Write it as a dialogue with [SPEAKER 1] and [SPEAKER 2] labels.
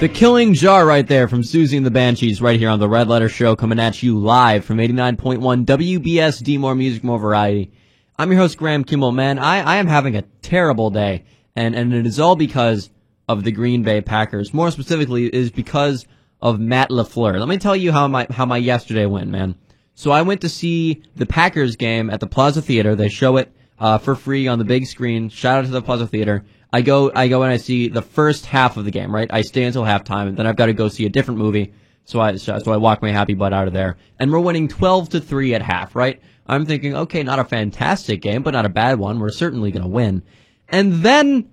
[SPEAKER 1] The Killing Jar right there from Susie and the Banshees right here on the Red Letter Show, coming at you live from 89.1 WBSD, more music, more variety. I'm your host, Graham Kimball. Man, I am having a terrible day, and it is all because of the Green Bay Packers. More specifically, it is because of Matt LaFleur. Let me tell you how my yesterday went, man. So I went to see the Packers game at the Plaza Theater. They show it for free on the big screen. Shout out to the Plaza Theater. I go and I see the first half of the game, right? I stay until halftime, and then I've got to go see a different movie. So I walk my happy butt out of there. And we're winning 12-3 at half, right? I'm thinking, okay, not a fantastic game, but not a bad one. We're certainly going to win. And then